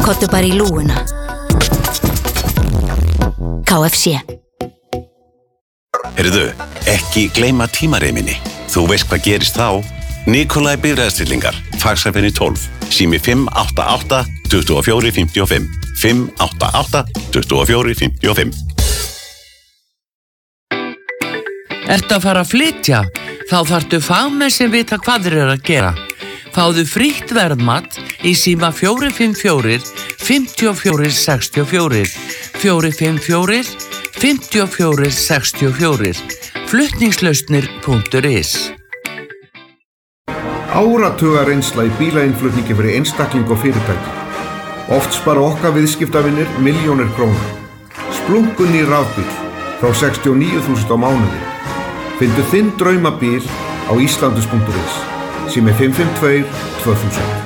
Komdu bara í lúguna. KFC. Heyrðu, ekki gleyma tímareiminni. Þú veist hvað gerist þá. Nikolaj Bifreiðastillingar, Faxafeni 12, sími 588 24 55. 588 24 55. Ertu að fara að flytja? Þá þarftu fagmenn sem vita hvað þeir eru að gera. Fáðu frítt verðmat í síma 454 54 64 454 54 64 flutningslausnir.is. Áratuga reynsla í bílainnflutningi fyrir einstakling og fyrirtæki. Oft spara okkar viðskiptavinir milljónir króna. Splunkunni rafbíl frá 69.000 á mánuði. Fyndu þinn draumabíl á islandus.is. Sími 552 2000.